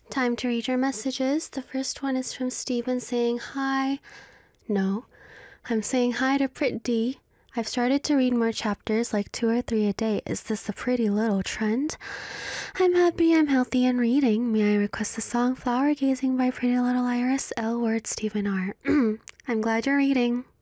Time to read your messages. The first one is from Steven saying hi. No, I'm saying hi to Prit D. I've started to read more chapters, like 2 or 3 a day. Is this a pretty little trend? I'm happy, I'm healthy, and reading. May I request the song Flower Gazing by Pretty Little Iris? L. Word Stephen R. I'm glad you're reading.